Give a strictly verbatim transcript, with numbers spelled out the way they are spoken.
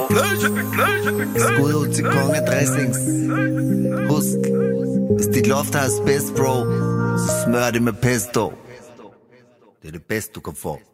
Skud ud til Konge Dressings. Husk, hvis dit loft har asbest, bro, så smør det med pesto. Det er det bedste, du kan få.